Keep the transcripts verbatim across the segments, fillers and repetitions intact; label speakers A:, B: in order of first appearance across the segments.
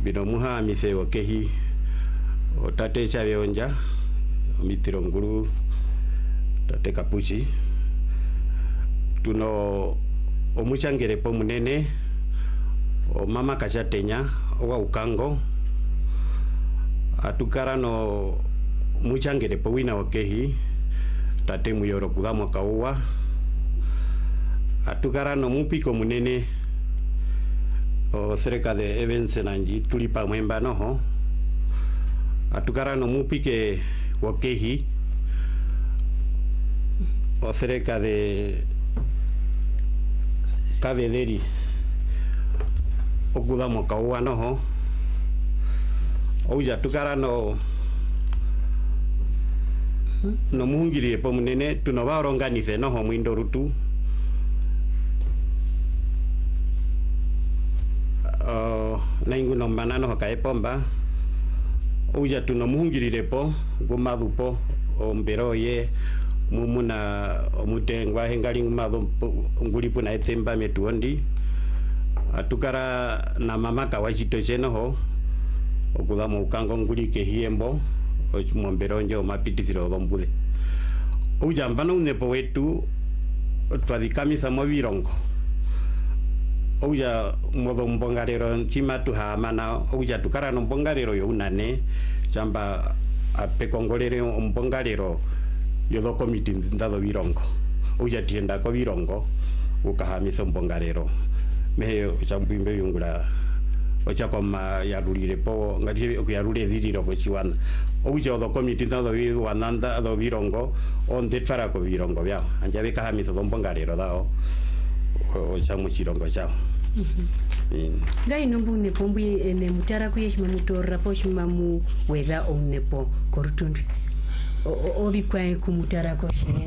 A: bino muha mise okehi otate chabe onja mitiro nguru tate kapuchi tuno omuchangere po munene o mama kachatenya owa ukango atukara no muchangere po wina okehi tate muyoro kudamo kauwa atukara no mupiko munene o cerca de Evensenanji tulipa mwemba noho atukara no mupike okehi o cerca de Cabederi okudamo kauwa noho ouja tukara no no muhungiri po munene tuno ba organize noho mwindo rutu uh, naingu no manano hakae pomba ouja tuno muhungiri po gumadupo o mbero ye mumuna omutengwa hengali ngumado ngulipu na etsemba metuondi atukara na mama kawachito chenoho okudamo ukango nguli ke hiembo omomberonje omapitisiro dombude ouja mbano unepo wetu twadikamisa mo virongo ouja modo mbongarero chimatu hamana ouja tukara no mbongarero yo unane chamba apekongolere mbongarero yodo komiti ndado virongo ouja tienda ko virongo ukahamisa mbongarero mehe chambimbe yungula ocha koma yarulire po ngati okuyarule ziriro ko chiwana ouja odo komiti ndado viwananda do virongo onde twara ko virongo byao anja bikahamisa mbongarero dao ocha mu chirongo chao
B: ngai nombu ne pombu ne mutara kuyeshima mutorra po shima mu weda onnepo korutundu o bikwa kumutara ko shine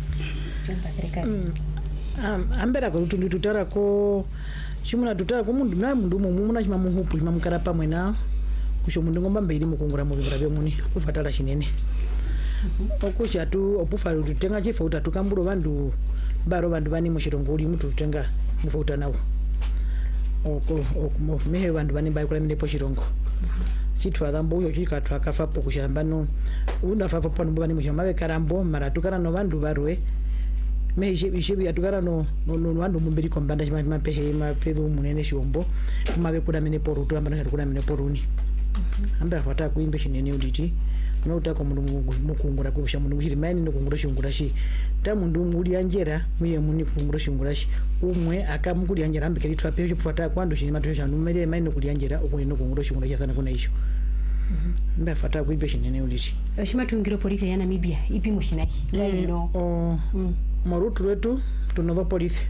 C: um ambera ko tundu tutara ko shimuna tutara ko mundu na mundu mumuna shima muhupu shima mukara pamwe na kusho mundu ngomba mbiri mukungura mu bibra byomuni kufatala shinene okusha tu opufaru tutenga chifa utatukamburo bandu baro bandu bani mushirongo uli mutu tutenga mufuta nawo oko okumo mehe bandu bani bayi kula mine po shirongo chitu adambo uyo chika twakafa po kushambano una fafa po no bani mushamba be karambo mara tukana no bandu barwe mehe shebi shebi atukana no no no bandu mumbiri kombanda chima mapehe mapedo munene shombo mabe kula mine po rutu ambana kula mine po runi ambra fata kuimbe shinene uditi no utako mundu mukungura kubisha mundu mushiri mani no kungura shungura shi ta mundu muri anjera muye muni kungura shungura shi umwe akamukuri anjera ambikeri twape cyo pfata kwando shi matyo cyane umere mani no kuri anjera uko no kungura shungura shi sana kuna isho mba fata kuibe shinene ulisi
B: shima tungiro polisi ya Namibia ipi mushinaki ngai no
C: o marutu wetu tunova polisi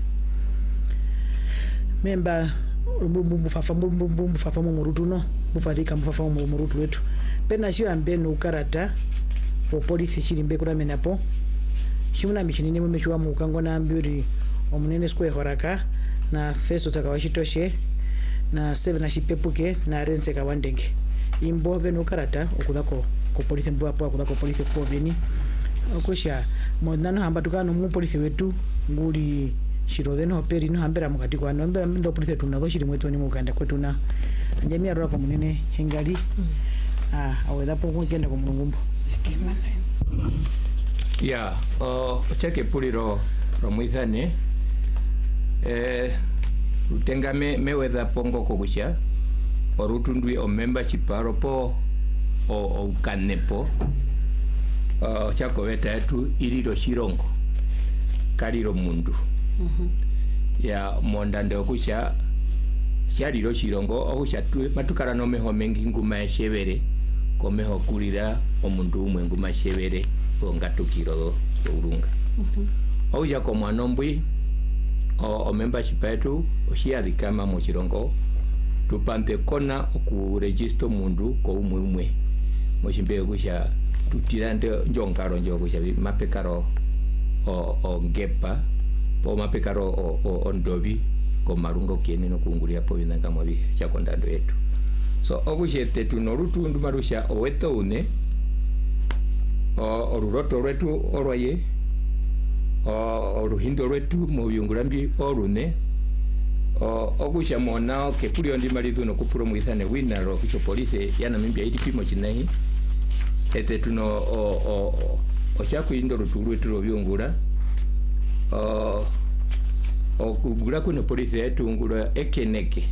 C: memba mbumbu fafa mbumbu fafa mu murutu no bufadika mfafa mu murutu wetu pena shio ambeno ukarata o polisi chiri mbe kura menapo shimuna michinine mumeshwa mu kango na ambiri omunene square horaka na feso takawashitoshe na seven na shipepuke na rense kawandenge imbo veno ukarata okudako ko polisi mbo apo akudako polisi ko veni okosha monano hamba tukano mu polisi wetu nguli shiro no peri no hambera mukati kwa no mbera ndo polisi tunavo shiri mwetu ni mukanda kwetu na njamia roho munene hengali ah aweda po kugenda ko mulungumbo
D: ya o cheke puliro romwithane eh utengame meweda pongo ko kucha orutundwi o membership paropo o o kanepo o chako weta etu iriro shirongo kariro mundu mhm ya mondande okucha shariro shirongo okucha matukara no meho mengi nguma eshebere komeho kurira omundu umwe nguma eshebere ongatukiro urunga mhm okucha ko mwanombwi o, o membership etu oshiali kama mu shirongo tupante kona ku register mundu ko umwe umwe moshimbe okucha tutirande njongaro njokucha mapekaro o o ngepa po mapekaro o, o ondobi ko marungo kieni no kungulia po binanga mwabi cha kondando yetu so okushete tunorutu ndumarusha oweto une o oruroto rwetu orwaye o oruhindo rwetu mu byungurambi orune o okusha mona ke pulio ndi malidu no kupuro muithane winaro kucho police yana mimbia idi pimo chinai ete tuno o o o chaku indo rutulu eturo byongura o o kugura kuno police yetu ngura ekeneke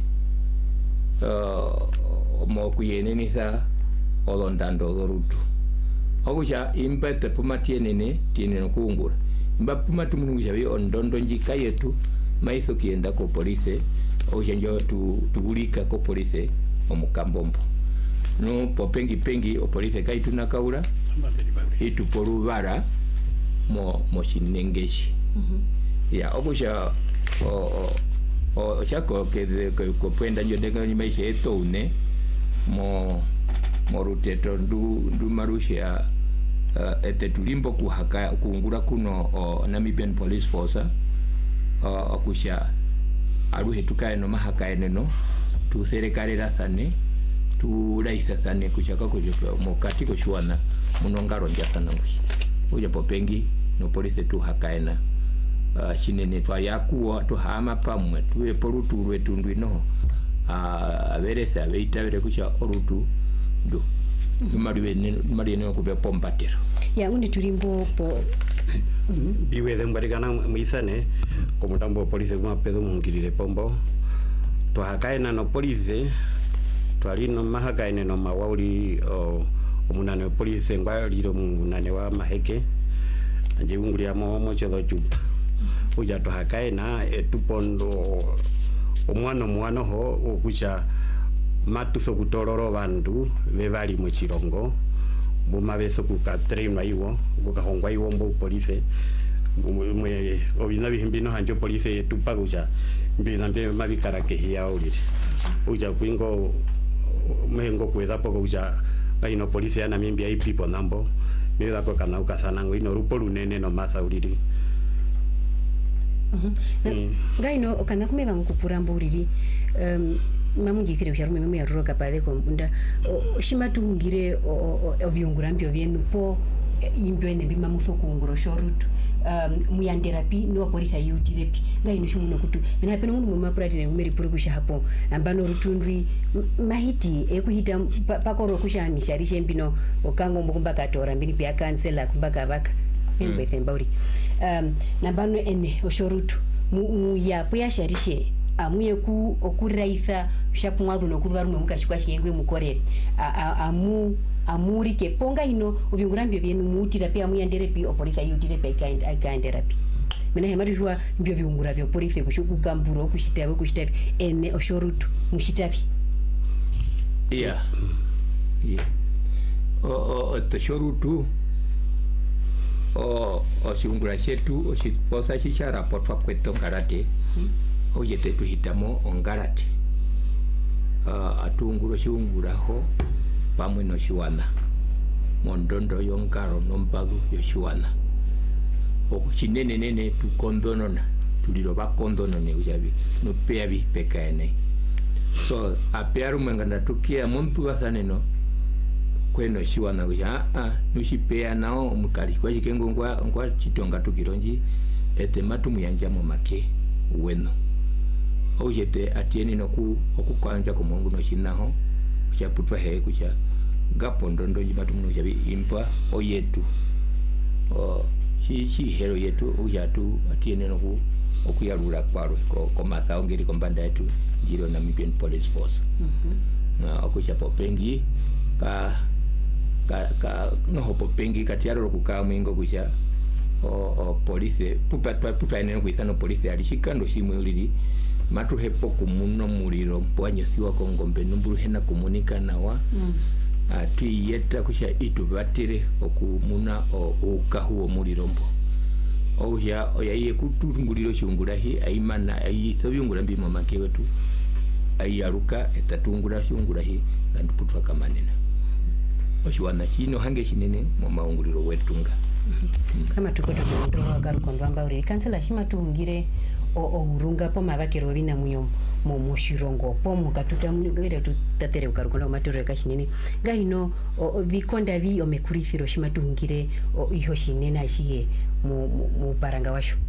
D: o mo kuyeneni sa olondando dorutu okusha imbete puma tienene tienene kungura imba puma tumunusha bi ondondo njika yetu maiso kienda ko police okusha njo tu tugulika ko police omukambombo no popengi pengi o police kaitu nakaura itu porubara mo mo shinengeshi mhm ya okusha o o chako ke ko penda njo denga ni maisha eto une mo moruteto ndu ndu marusha uh, ete tulimbo kuhaka kuungura kuno o Namibian Police Force uh, akusha aruhe tukae no mahaka eneno tu serikali rathane tu raisa thane kushaka kujo mokati ko shwana munongaro njasana ngushi uja popengi no police tu hakaena uh, shinene twa yakuwa to hama pamwe tuwe polutu lwetu ndwino uh, aberesa abeita bere kusha orutu do mari bene mari ne ko be pombatero
B: ya ngundi tulimbo po
A: biwe de mbarigana muisane como tambo police kuma pedo mungirire pombo to hakaena no police to alino mahakaene no mawauli o omunane police ngwa liro munane wa maheke anje ungulia mo mo chedo chupa uja to hakaena etupondo omwana omwana ho okucha matuso kutororo bandu bebali mu chirongo bumabeso kukatrema iwo kukahongwa iwo mbo police mwe obina bihimbino hanjo police tupa kucha mbina mbe mabikara ke hiya ulire uja kwingo mengo kweza poko uja baino police yana mimbi ai pipo nambo mira ko kana ukasana ngo ino rupo lunene no masa uliri
B: mhm gaino kana kumeba ngukupuramba uliri um mamungikire usharume memu yaruroka pale kombunda shimatuhungire ovyongurambyo vyenu po imbyo ene bima mufokunguro shorutu um muyanderapi no polisa yutirepi ngaino shimuno kutu mina pene mundu mumapurati ne kumeri puru kusha hapo ambano rutundwi mahiti ekuhita pakoro kusha misharishe mbino okango mbukumba katora mbini pia kansela kumbaka vaka embe thembauri um nambano ene oshorutu mu ya pya sharishe amuye ku okuraitha shapumwadu no kuvarume mukashikwa shingwe mukorere amu amuri ke ponga ino uvyungurambyo vyenu muutira pia muyanderepi opolisa yutire pia ikaenderapi mina hematu jua mbyo vyungura vyo police kushuku kamburo kushitawe kushitawe ene oshorutu mushitapi
D: iya iya o o toshorutu o o shungura shetu o shiposa shishara potwa kweto karate oye te tuhitamo ongarati uh, atunguro shiunguraho pamwe no shiwana mondondo yonkaro nombagu yo shiwana oku chinene nene tu kondonona tuliro ba kondonone ujabi no peabi pekaene so apearu mengana tukia muntu asaneno kweno shiwana uja a nushipea nao mukali kwa jikengo ngwa ngwa chitonga tukironji ete matu muyanja mo make weno ojete atieni no ku okukanja ko mungu no shinaho cha putwa he kucha gapondondo jibatu muno jabi impa oyetu o shi shi hero yetu ujatu atieni no ku okuyalula kwarwe ko ko matha ongeri ko mbanda yetu jiro na Namibian Police Force mhm na okucha popengi ka ka ka no hopo pengi katiaro kuka mwingo kucha o o police pupa pupa ene ko itano police alishikando shimwe uliri matu hepo kumuno muliro mpwanya siwa kongombe numburu hena komunika nawa mm. ati yeta kusha itu batire okumuna o ukahuo muliro mpo oya oya iye kutunguliro shungurahi aimana ayi sobyungura mbi mama kewetu ayaruka etatungura shungurahi nganduputwa kamanena oshiwana shino hange shinene mama unguliro wetunga
B: kama tukoto ndo garukondo uri kansela shima tungire o o urunga po mabakero bina munyo mo mushirongo po mukatuta mugere tutatere ukarukondo matore kashinene gaino vikonda vi omekurithiro shima tungire o iho shinene ashiye mu mu paranga washo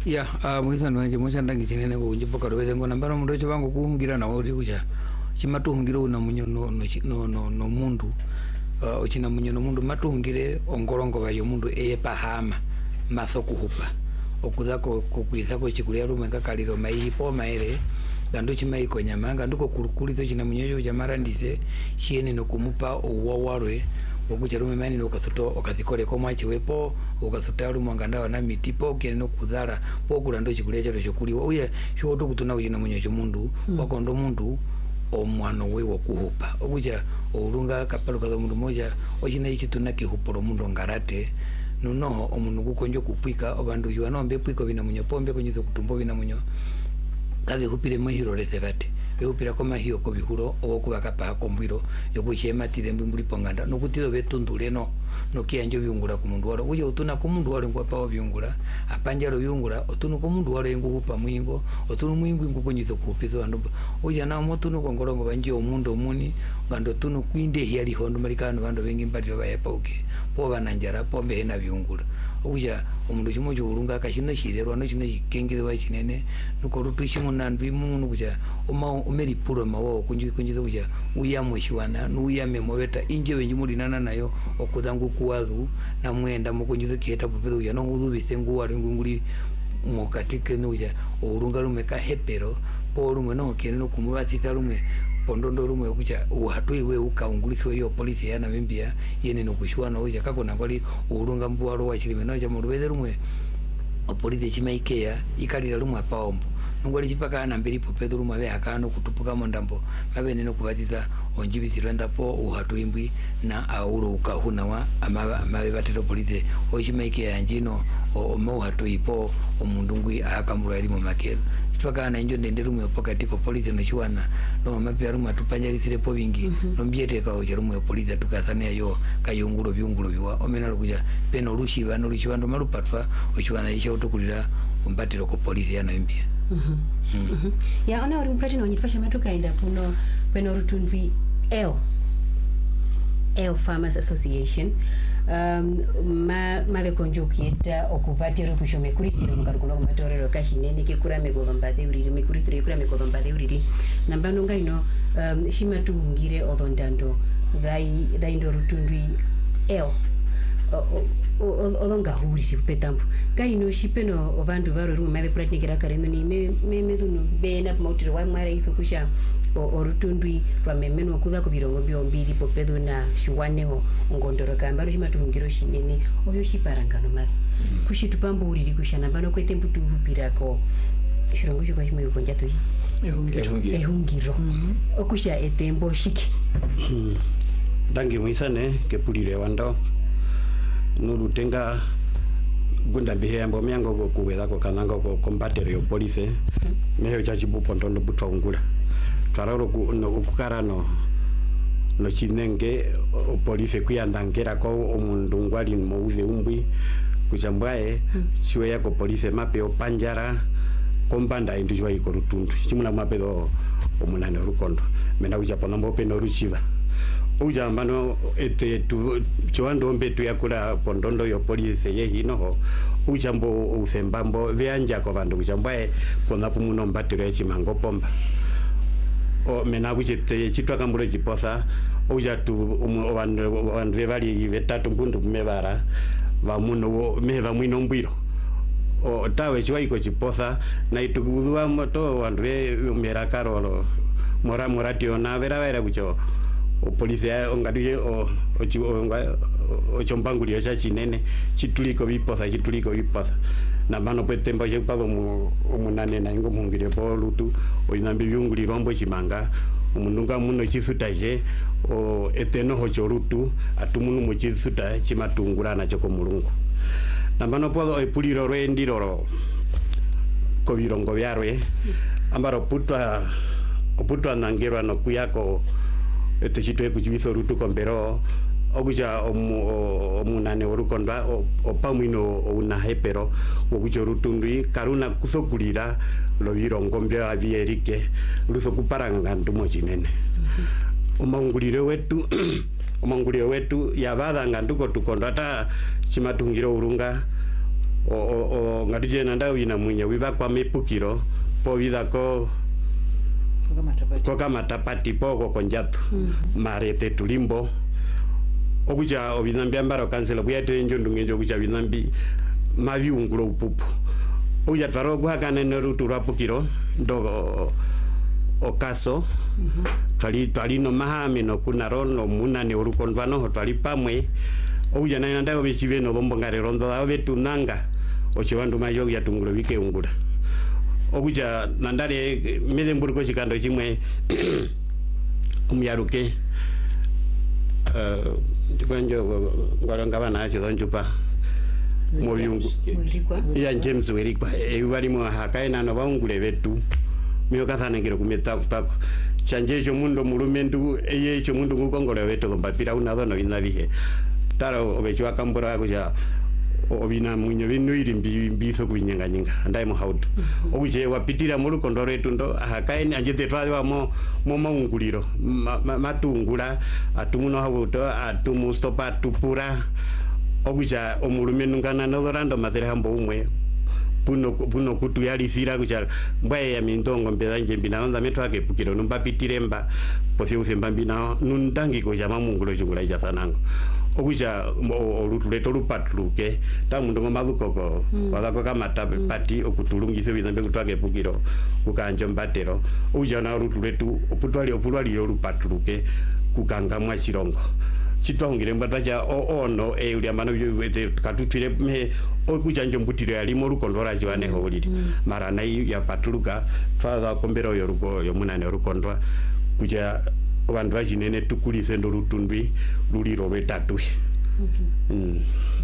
E: ya uh, mwisano wanje mushandangi chinene ko unjipoka rweze ngona mbano mundu cho bangu kuhungira na uri kucha chimatuhungire una munyo no no no, no mundu uh, uchina munyo no mundu matuhungire ongorongo bayo mundu eye pahama matho kuhupa okuza ko kukwisa ko chikulia rumwe ngakaliro mai po maere gandu chimai ko nyama gandu ko kurukulizo china munyo cha marandise chiene no kumupa owawarwe okucha rume mani no kathuto okathikole ko mwachi wepo okathuta rume nganda na mitipo kene no kudhara po kulando chikulia cha chokuliwa uye shoto kutuna uchina munyo cho mundu mm. wakondo mundu omwano we wokuhupa okucha olunga kapalo kaza mundu moja ochina ichi tunaki huporo mundu ngarate nuno omundu gukonjo kupwika obandu yuano mbe pwiko bina munyo pombe kunyizo kutumbo bina munyo kabe hupire mohiro resevate beupira koma hiyo ko bihuro okubaka pa kombwiro yokuchema tide mbimbuli ponganda nokutido betundule no nokianjo byungura ku mundu waro uye utuna ku mundu waro ngwa pa byungura apanjaro byungura otunu ku mundu waro engu hupa mwingo otunu mwingo engu kunyizo kupizo andu uye na motunu kongorongo banji omundu muni ngando tunu kwinde hiyali hondo malikano bando bengi mbaliro bayepauke po bananjara pombe hena byungura uya omundu chimojo urunga kashino shirero no chino kengire wa chinene nuko rutushi munandu imuntu kuja oma umeri puro mawo kunji kunjizo kuja uya mwishiwana nuya memoweta inje benji mulinana nayo okudhangu kuwazu na mwenda mukunjizo kieta popedo ya no udubise nguwa ngunguli mokatike nuja urunga lumeka hepero po rumwe no kene no kumubatisa rumwe pondondo rumwe kucha uhatui we ukaunguliswa hiyo polisi yana mimbia yene no kushwana uja kako na kwali urunga mbuwaro wa chilime no cha muruweze rumwe polisi chimaikea ikalira rumwe paombo ngoli chipaka na mbiri popedo rumwe be akano kutupuka mondambo babe neno kubatiza onjibisirwenda po uhatuimbwi na auro ukahuna wa amaba amabe batero polisi ochimaikea yanjino o mo hatuipo omundungwi akamburwa ali mu makelo twaka na injo ndende rumwe pokati ko polisi no chiwana no mapya rumwe tupanjalisire po bingi mm -hmm. no mbiete ka oje rumwe polisi tukasane yo kayungulo byungulo biwa omena rukuja peno rushi bano rushi bando malupatwa ochiwana isha utukulira umbatiro ko polisi yana mbia
B: mhm mm mm -hmm. ya ona uri mprati no nyitfasha matuka enda puno peno rutunvi eo eo Farmers Association um ma mave konjokieta okuvatira kushome kuri thiro ngarukuno matorero kashinene kekura megova mbade uriri mikuri thiro kura megova mbade uriri nambano ngaino um shima tuhungire odondando dai dai ndo rutundwi eo olonga huri sipetambo kaino shipeno vandu varo rumwe mave pratnikira kareno ni me me medunu bena mautire wa mara itho kusha orutundwi pamemeno okuza ku birongo byombiri popedo na shiwaneho ngondoro kambaro shimatuhungiro shinene oyo shiparangano mavi kushitupambo uriri kushana bano kwete mputu hupirako shirongo shikwa shimwe konjato ehungiro ehungiro okusha etembo shiki
A: dangi mwisane kepulire wando nuru tenga gunda bihembo miango go kuweza ko kananga ko combattre yo police meho chachi bu pontondo butwa ngula twararo ku no kukarano no chinenge o police kuyandangera ko omundu ngwali muuze umbwi kuchambwae chiwe yako police mape opanjara kombanda indijwa iko rutundu chimuna mapedo omunane rukondo mena uja ponambo peno ruchiva uja mano ete tu chwando mbetu yakula pondondo yo police ye hino uja mbo usembambo vyanja ko vandu kuchambwae kona pumuno mbatire chimango pomba o mena kuchete chitwa kambulo chiposa uja tu vandu vandu vali vetatu mbundu mevara va muno meva mwino mbwiro o tawe chwa iko chiposa na itukudwa moto vandu ve merakarolo mora moratio na vera vera kucho o polisi ongaduje o o chombangulio cha chinene chituliko biposa chituliko biposa na mano petemba je pado mu omunane na ngo mungire polutu o inambi byunguli rombo chimanga umununga muno chisutaje o eteno ho chorutu atumunu mu chisuta chimatungurana choko mulungu na mano podo e puliro rendiro ko birongo byarwe ambaro putwa oputwa nangirwa no kuyako ete chitwe kuchibiso rutu kombero okuja omunane orukonda opamwino una hepero okuja rutundwi karuna kusokulira lo birongo mbya abierike luso kuparanga ndumo chinene omangulire wetu omangulire wetu yabadanga nduko tukonda ta chimatungiro urunga o o ngadije nanda wina munya wiba kwa mepukiro po vida ko ko kama tapati po ko njatu marete tulimbo okuja obinambi ambaro kansela buyate njondunge njo kuja binambi mavi ungulo upupu uja twaro guhakane nerutu rapukiro ndo okaso twali twali no mahame no kunaro no munane urukondwano twali pamwe uja na nanda obechive no bombo ngare rondo ave tunanga ochiwandu mayo ya tungulo wike ungula okuja nandare medemburgo chikando chimwe umyaruke uh kwanjo ngwaranga bana acho zonjupa moyungu ya James Werikwa e bali mo hakaina no baungule betu miyo kathana ngiro kumeta tako chanje cho mundo mulumendu eye cho mundo ngukongole wetu ngombapira una dono binabihe taro obechwa kambora kuja obina munyo binu irimbi biso kunyanga nyanga ndai mo hautu obuje wapitira mulu kondore tundo hakaini anjete twa mo mo maunguliro matungula atumuno habuto atumu stopa tupura oguja omulumenu ngana nodorando madere hambo umwe puno puno kutu yali sira kuja mbaye ya mindongo mbeza njembina onda metwa ke pukiro numba pitiremba posi usemba mbina nundangi ko jama mungulo jungula ija sanango oguja olutuleto lupatluke tamundo maduko ko wadako kama pati okutulungise bizambe kutwake pukiro kukanjo mbatero oguja na olutuletu oputwali opulwali lupatluke kukanga mwa chirongo chitwangire mbataja ono e uli amano wete katutire me okuja njombutire yali mo rukondora jiwane holidi mara nayi ya patuluka twaza kombero yo ruko yo munane rukondwa kuja bandu bajinene tukulise ndo rutundwi luliro lwetatu mm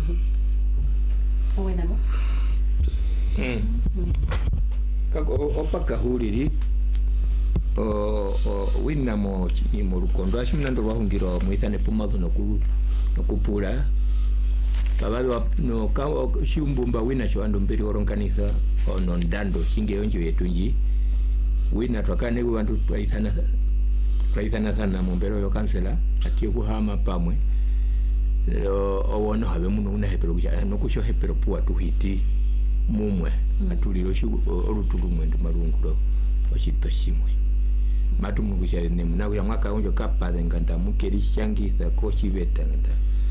B: owena mo
D: mm kako opaka huliri o o winna mo chimo rukondo ashimnando rwahungiro muithane pumazo noku nokupula tabalo no ka shiumbumba wina shwando mbiri oronkanisa ono ndando shinge yonjo yetunji wina twakane wantu twaithana twaithana sana mombero yo kansela ati kuhama pamwe owono habe muno una hepero kya no kusho hepero puwa tuhiti mumwe atuliro shu olutulumwe ndumarungulo oshitoshimwe matu mugusha ne munaku ya mwaka onjo kapa nganda mukeri shangisa ko chibeta nganda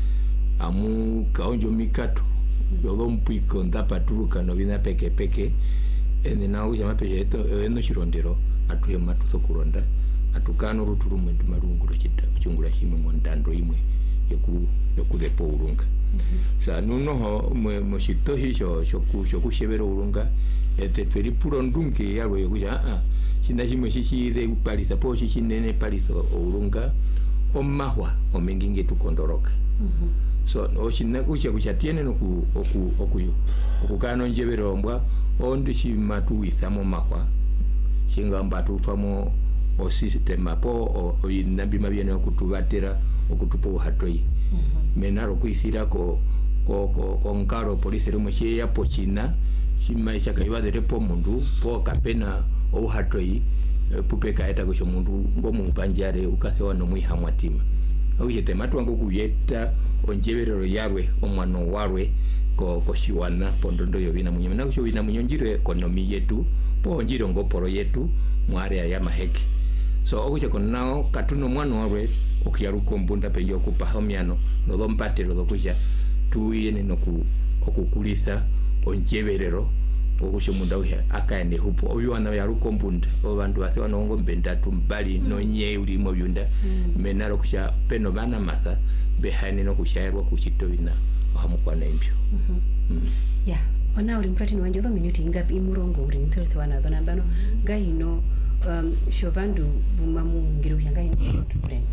D: amu kaonjo mikato yodo mpiko ndapa turuka no bina peke peke ene na uja mapeje eto eno shirondero atuye matu sokuronda atukano rutulumwe ndumarungulo chita chungula shimwe ngondando imwe yoku yokudepo urunga sa nuno ho mo shito hisho shoku shoku shebero urunga ete feri puro ndunke yaro yokuja a shinda shimwe shishi de palisa po shishi nene paliso urunga omahwa omenginge tukondoroka so no shinna kucha kucha tiene no ku oku okuyo okukano njebero mbwa ondi shimatu withamo mahwa shingamba tufamo o sistema po o inambi mabiene okutubatera okutupo hatoi menaro kuithira ko ko ko konkaro polisi rumo ya pochina shima chakaiwa de repo mundu po kapena o hatoi pupeka eta ko mundu ngomu panjare ukasewa no mwihamwatima oyete matwango kuyeta onjeberero yarwe omwano warwe ko ko shiwana pondondo yobina munyuma na kushobina munyonjiro ekonomi yetu po njiro ngoporo yetu mware ya maheke so okuche konao katuno mwano warwe okiyaruko mbunda penyo kupahomiano no dompatero dokuja tuiyene no ku okukulisa onjeberero kokusho munda uya akaende hupo obiwana yaruko mbunda obantu basewa no ngombe ndatu mbali mm. no nye ulimo byunda mm. menaro kusha peno bana matha behane no kushairwa kuchitobina ahamukwana impyo
B: mhm mm mm. yeah ona uri mprati wanje do minuti ngapi imurongo uri ntsothi wana dona bano gaino um shovandu bumamu ngiro yanga ino tubrem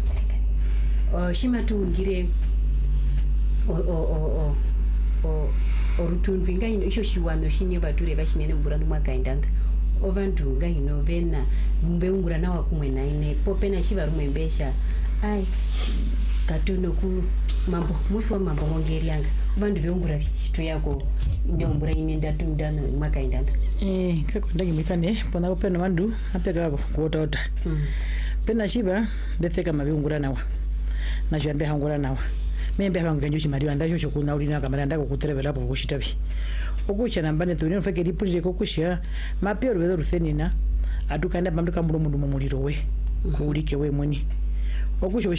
B: o shimatu ngire o o o o orutunvi ngaino isho shiwano shinye bature bashinene mburandu mwakaindanda ovandu ngaino bena mbe ungura nawa kumwe naine popena shiva rumwe mbesha ai katuno ku mambo mushwa mambo ngerianga vandu veungura shitu yako nyombura ine ndatu ndano mwakaindanda
C: eh kako ndagi mithane pona popena vandu apeka abo kuotota mm. pena shiva betheka mabiungura nawa na jambe hangura nawa membe abanganyo chimari anda cyo kuna ulina kamera ndako kuterebela po kushitabi okucha nambane to ne fake ripulire kokushya mapyo rwedo ruthenina atukanda pamduka mbulo mundu mumuliro we kuulike we muni okusho